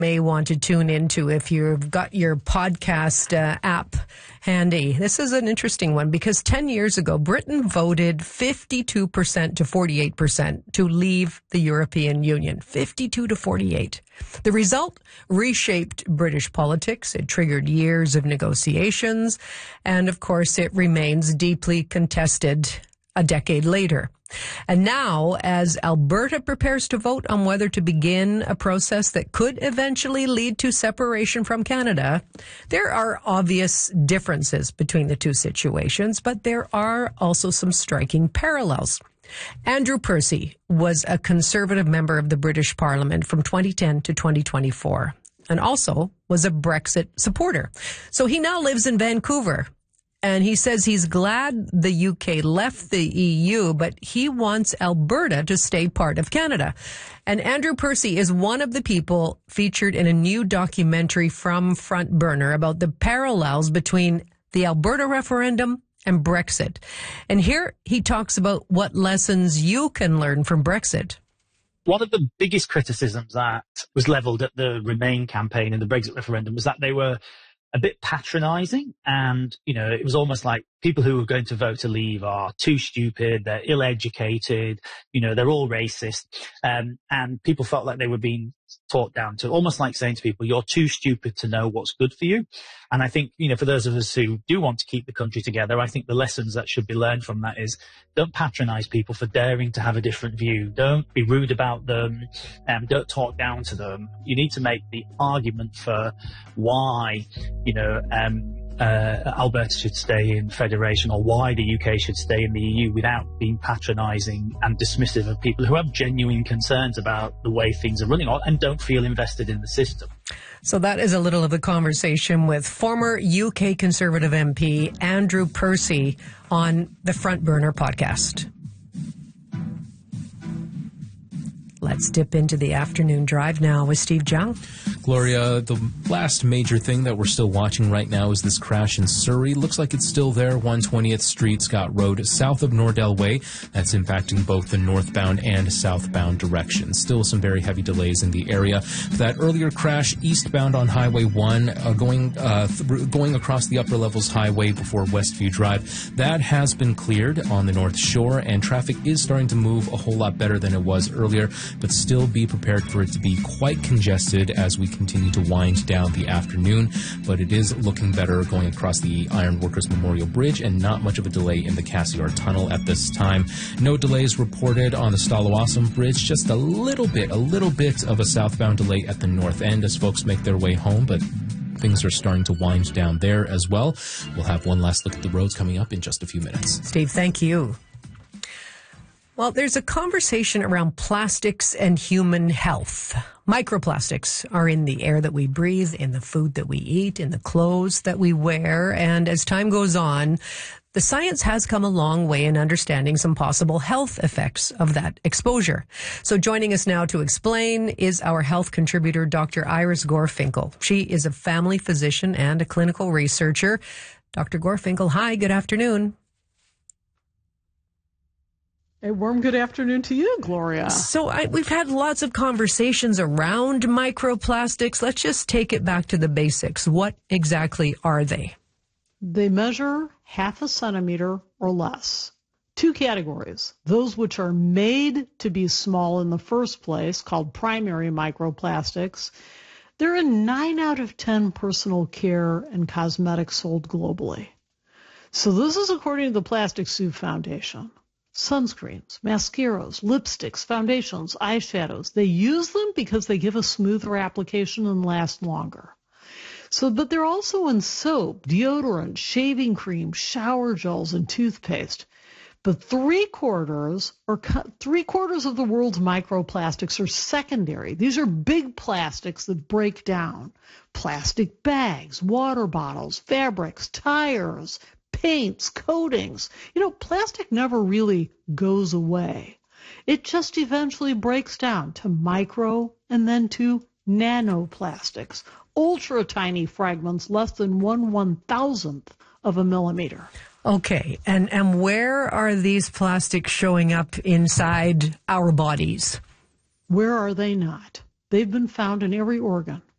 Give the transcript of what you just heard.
may want to tune into if you've got your podcast app handy. This is an interesting one because 10 years ago, Britain voted 52% to 48% to leave the European Union. 52 to 48. The result reshaped British politics. It triggered years of negotiations. And of course, it remains deeply contested a decade later. And now, as Alberta prepares to vote on whether to begin a process that could eventually lead to separation from Canada, there are obvious differences between the two situations, but there are also some striking parallels. Andrew Percy was a Conservative member of the British Parliament from 2010 to 2024 and also was a Brexit supporter. So he now lives in Vancouver. And he says he's glad the UK left the EU, but he wants Alberta to stay part of Canada. And Andrew Percy is one of the people featured in a new documentary from Front Burner about the parallels between the Alberta referendum and Brexit. And here he talks about what lessons you can learn from Brexit. One of the biggest criticisms that was levelled at the Remain campaign and the Brexit referendum was that they were a bit patronising, and, you know, it was almost like people who were going to vote to leave are too stupid, they're ill-educated, you know, they're all racist, and people felt like they were being talked down to, almost like saying to people, you're too stupid to know what's good for you. And I think, you know, for those of us who do want to keep the country together, I think the lessons that should be learned from that is don't patronise people for daring to have a different view. Don't be rude about them, don't talk down to them. You need to make the argument for why, you know, Alberta should stay in federation or why the UK should stay in the EU without being patronising and dismissive of people who have genuine concerns about the way things are running and don't feel invested in the system. So that is a little of the conversation with former UK Conservative MP Andrew Percy on the Front Burner podcast. Let's dip into the afternoon drive now with Steve Jung. Gloria, the last major thing that we're still watching right now is this crash in Surrey. Looks like it's still there, 120th Street, Scott Road, south of Nordell Way. That's impacting both the northbound and southbound directions. Still some very heavy delays in the area. That earlier crash, eastbound on Highway 1, going across the upper levels highway before Westview Drive, that has been cleared on the North Shore, and traffic is starting to move a whole lot better than it was earlier, but still be prepared for it to be quite congested as we continue to wind down the afternoon. But it is looking better going across the Ironworkers Memorial Bridge, and not much of a delay in the Cassiar Tunnel at this time. No delays reported on the Stallawasam Bridge, just a little bit of a southbound delay at the north end as folks make their way home, but things are starting to wind down there as well. We'll have one last look at the roads coming up in just a few minutes. Steve, thank you. Well, there's a conversation around plastics and human health. Microplastics are in the air that we breathe, in the food that we eat, in the clothes that we wear. And as time goes on, the science has come a long way in understanding some possible health effects of that exposure. So joining us now to explain is our health contributor, Dr. Iris Gorfinkel. She is a family physician and a clinical researcher. Dr. Gorfinkel, hi, good afternoon. A warm good afternoon to you, Gloria. So we've had lots of conversations around microplastics. Let's just take it back to the basics. What exactly are they? They measure 0.5 centimeter or less. Two categories. Those which are made to be small in the first place, called primary microplastics. They're in 9 out of 10 personal care and cosmetics sold globally. So this is according to the Plastic Soup Foundation. Sunscreens, mascaras, lipsticks, foundations, eyeshadows. They use them because they give a smoother application and last longer. But they're also in soap, deodorant, shaving cream, shower gels, and toothpaste. But three-quarters of the world's microplastics are secondary. These are big plastics that break down. Plastic bags, water bottles, fabrics, tires, paints, coatings. You know, plastic never really goes away. It just eventually breaks down to micro and then to nanoplastics, ultra tiny fragments less than 1/1000th of a millimeter. Okay, and where are these plastics showing up inside our bodies? Where are they not? They've been found in every organ,